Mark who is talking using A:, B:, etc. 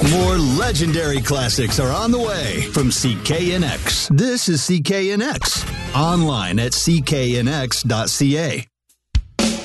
A: More legendary classics are on the way from CKNX. This is CKNX. Online at cknx.ca.